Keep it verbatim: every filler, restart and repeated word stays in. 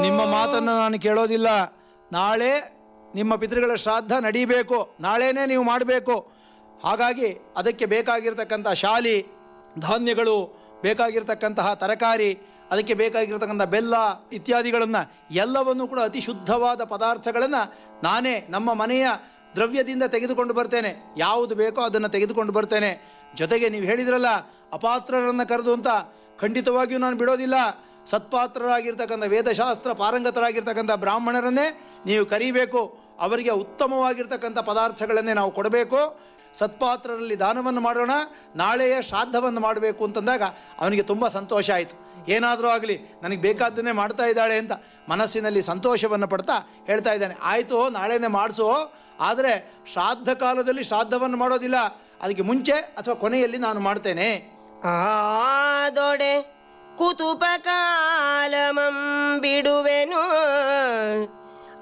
ನಿಮ್ಮ ಮಾತನ್ನು ನಾನು ಕೇಳೋದಿಲ್ಲ. ನಾಳೆ ನಿಮ್ಮ ಪಿತೃಗಳ ಶ್ರಾದ್ದ ನಡೀಬೇಕು, ನಾಳೆನೇ ನೀವು ಮಾಡಬೇಕು. ಹಾಗಾಗಿ ಅದಕ್ಕೆ ಬೇಕಾಗಿರ್ತಕ್ಕಂಥ ಶಾಲಿ ಧಾನ್ಯಗಳು, ಬೇಕಾಗಿರ್ತಕ್ಕಂತಹ ತರಕಾರಿ, ಅದಕ್ಕೆ ಬೇಕಾಗಿರ್ತಕ್ಕಂಥ ಬೆಲ್ಲ ಇತ್ಯಾದಿಗಳನ್ನು ಎಲ್ಲವನ್ನೂ ಕೂಡ ಅತಿ ಶುದ್ಧವಾದ ಪದಾರ್ಥಗಳನ್ನು ನಾನೇ ನಮ್ಮ ಮನೆಯ ದ್ರವ್ಯದಿಂದ ತೆಗೆದುಕೊಂಡು ಬರ್ತೇನೆ. ಯಾವುದು ಬೇಕೋ ಅದನ್ನು ತೆಗೆದುಕೊಂಡು ಬರ್ತೇನೆ. ಜೊತೆಗೆ ನೀವು ಹೇಳಿದ್ರಲ್ಲ ಅಪಾತ್ರರನ್ನು ಕರೆದು ಅಂತ, ಖಂಡಿತವಾಗಿಯೂ ನಾನು ಬಿಡೋದಿಲ್ಲ. ಸತ್ಪಾತ್ರರಾಗಿರ್ತಕ್ಕಂಥ ವೇದಶಾಸ್ತ್ರ ಪಾರಂಗತರಾಗಿರ್ತಕ್ಕಂಥ ಬ್ರಾಹ್ಮಣರನ್ನೇ ನೀವು ಕರೀಬೇಕು. ಅವರಿಗೆ ಉತ್ತಮವಾಗಿರ್ತಕ್ಕಂಥ ಪದಾರ್ಥಗಳನ್ನೇ ನಾವು ಕೊಡಬೇಕು. ಸತ್ಪಾತ್ರರಲ್ಲಿ ದಾನವನ್ನು ಮಾಡೋಣ, ನಾಳೆಯ ಶ್ರಾದ್ದವನ್ನು ಮಾಡಬೇಕು ಅಂತಂದಾಗ ಅವನಿಗೆ ತುಂಬ ಸಂತೋಷ ಆಯಿತು. ಏನಾದರೂ ಆಗಲಿ ನನಗೆ ಬೇಕಾದ್ದನ್ನೇ ಮಾಡ್ತಾ ಇದ್ದಾಳೆ ಅಂತ ಮನಸ್ಸಿನಲ್ಲಿ ಸಂತೋಷವನ್ನು ಪಡ್ತಾ ಹೇಳ್ತಾ ಇದ್ದಾನೆ. ಆಯಿತು, ನಾಳೆನೇ ಮಾಡಿಸು, ಆದರೆ ಶ್ರಾದ್ದ ಕಾಲದಲ್ಲಿ ಶ್ರಾದ್ದವನ್ನು ಮಾಡೋದಿಲ್ಲ, ಅದಕ್ಕೆ ಮುಂಚೆ ಅಥವಾ ಕೊನೆಯಲ್ಲಿ ನಾನು ಮಾಡ್ತೇನೆ. ಆದೊಡೆ ಕುತುಪ ಕಾಲಮಂ ಬಿಡುವೆನು